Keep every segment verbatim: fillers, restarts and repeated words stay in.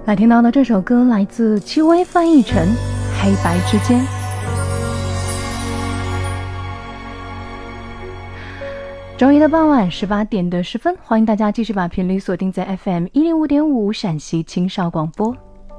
来听到的这首歌来自戚薇翻译成《黑白之间》。周一的傍晚十八点的十分，欢迎大家继续把频率锁定在 F M 一零五点五陕西青少广播。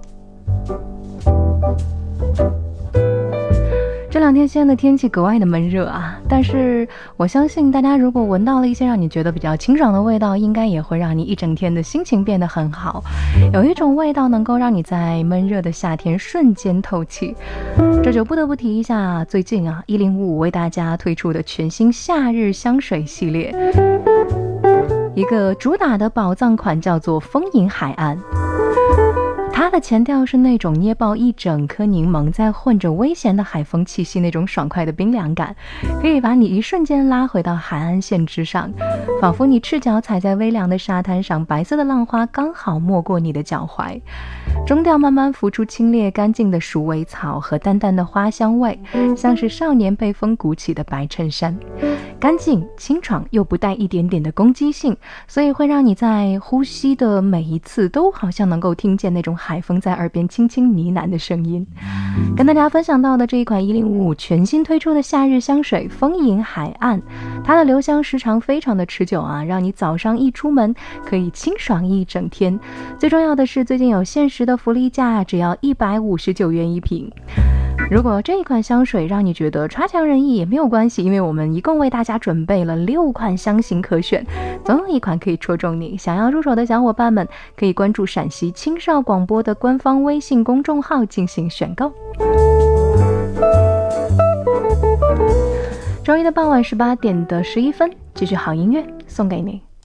这两天西安的天气格外的闷热啊，但是我相信大家如果闻到了一些让你觉得比较清爽的味道，应该也会让你一整天的心情变得很好。有一种味道能够让你在闷热的夏天瞬间透气，这就不得不提一下最近啊一零五五为大家推出的全新夏日香水系列，一个主打的宝藏款叫做风吟海岸。它的前调是那种捏爆一整颗柠檬，再混着危险的海风气息，那种爽快的冰凉感，可以把你一瞬间拉回到海岸线之上，仿佛你赤脚踩在微凉的沙滩上，白色的浪花刚好没过你的脚踝。中调慢慢浮出清冽干净的鼠尾草和淡淡的花香味，像是少年被风鼓起的白衬衫，干净清爽又不带一点点的攻击性，所以会让你在呼吸的每一次都好像能够听见那种海风在耳边轻轻呢喃的声音。跟大家分享到的这一款一零五五全新推出的夏日香水风吟海岸，它的留香时长非常的持久啊，让你早上一出门可以清爽一整天。最重要的是最近有限时的福利价，只要一百五十九元一瓶。如果这一款香水让你觉得差强人意也没有关系，因为我们一共为大家准备了六款香型可选，总有一款可以戳中你。想要入手的小伙伴们可以关注陕西青少广播的官方微信公众号进行选购。周一的傍晚十八点的十一分，继续好音乐送给你。